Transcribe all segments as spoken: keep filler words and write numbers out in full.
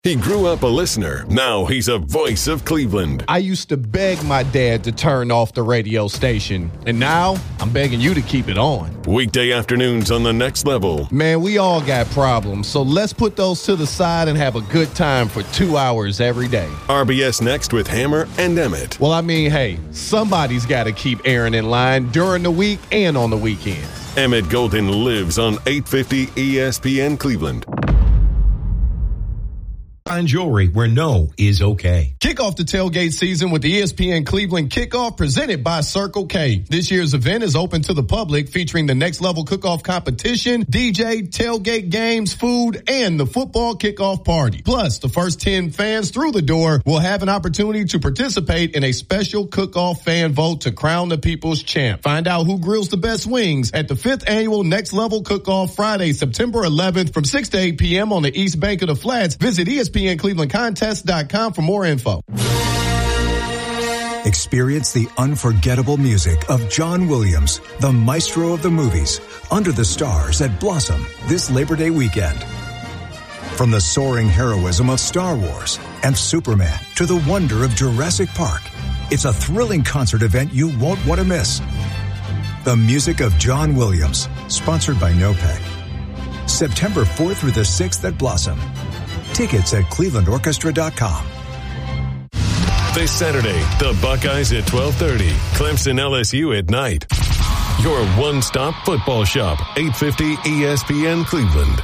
He grew up a listener. Now he's a voice of Cleveland. I used to beg my dad to turn off the radio station, and now I'm begging you to keep it on. Weekday afternoons on The Next Level. Man, we all got problems, so let's put those to the side and have a good time for two hours every day. R B S Next with Hammer and Emmett. Well, I mean, hey, somebody's got to keep Aaron in line during the week and on the weekends. Emmett Golden lives on eight fifty E S P N Cleveland. Fine jewelry where no is okay. Kick off the tailgate season with the E S P N Cleveland Kickoff presented by Circle K. This year's event is open to the public, featuring the Next Level Cook-Off competition, D J, tailgate games, food, and the football kickoff party. Plus, the first ten fans through the door will have an opportunity to participate in a special cook-off fan vote to crown the people's champ. Find out who grills the best wings at the fifth annual Next Level Cook-Off Friday, September eleventh from six to eight p.m. on the East Bank of the Flats. Visit E S P N Cleveland Contest dot com for more info. Experience the unforgettable music of John Williams, the maestro of the movies, under the stars at Blossom this Labor Day weekend. From the soaring heroism of Star Wars and Superman to the wonder of Jurassic Park, it's a thrilling concert event you won't want to miss. The music of John Williams, sponsored by NOPEC. September fourth through the sixth at Blossom. Tickets at cleveland orchestra dot com. This Saturday, the Buckeyes at twelve thirty, Clemson L S U at night. Your one-stop football shop, eight fifty E S P N Cleveland.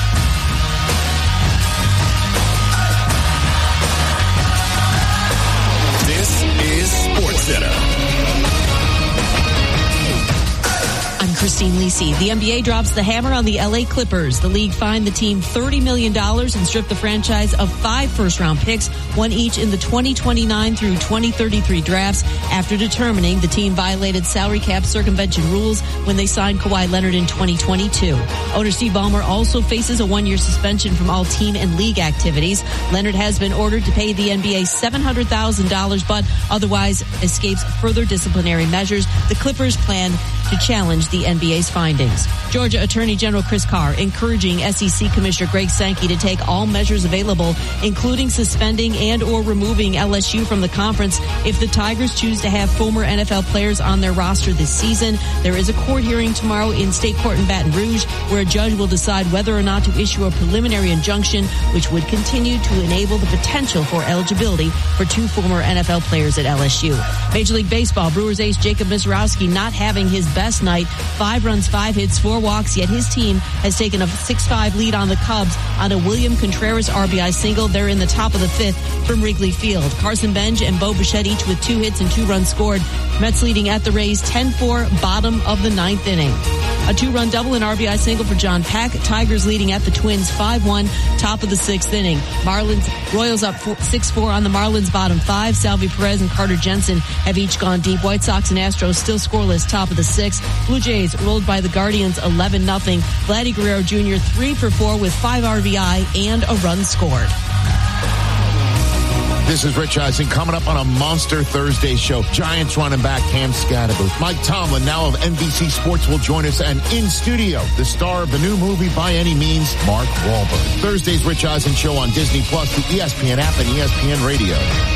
This is SportsCenter. Christine Lisi. The N B A drops the hammer on the L A Clippers. The league fined the team thirty million dollars and stripped the franchise of five first-round picks, one each in the twenty twenty-nine through twenty thirty-three drafts, after determining the team violated salary cap circumvention rules when they signed Kawhi Leonard in twenty twenty-two. Owner Steve Ballmer also faces a one-year suspension from all team and league activities. Leonard has been ordered to pay the N B A seven hundred thousand dollars, but otherwise escapes further disciplinary measures. The Clippers plan to challenge the N B A's findings. Georgia Attorney General Chris Carr encouraging S E C Commissioner Greg Sankey to take all measures available, including suspending and or removing L S U from the conference if the Tigers choose to have former N F L players on their roster this season. There is a court hearing tomorrow in state court in Baton Rouge where a judge will decide whether or not to issue a preliminary injunction which would continue to enable the potential for eligibility for two former N F L players at L S U. Major League Baseball, Brewers ace Jacob Misiorowski not having his best night. Five runs, five hits, four walks, yet his team has taken a six five lead on the Cubs on a William Contreras R B I single. They're in the top of the fifth from Wrigley Field. Carson Bench and Bo Bichette each with two hits and two runs scored. Mets leading at the Rays ten four, bottom of the ninth inning. A two-run double and R B I single for John Pack. Tigers leading at the Twins five one, top of the sixth inning. Marlins, Royals up six four on the Marlins bottom five. Salvi Perez and Carter Jensen have each gone deep. White Sox and Astros still scoreless, top of the sixth. Blue Jays rolled by the Guardians eleven nothing. Vladdy Guerrero Junior three for four with five R B I and a run scored. This is Rich Eisen coming up on a Monster Thursday show. Giants running back Cam Scadaboo. Mike Tomlin, now of N B C Sports, will join us, and in studio, the star of the new movie By Any Means, Mark Wahlberg. Thursday's Rich Eisen show on Disney Plus, the E S P N app, and E S P N Radio.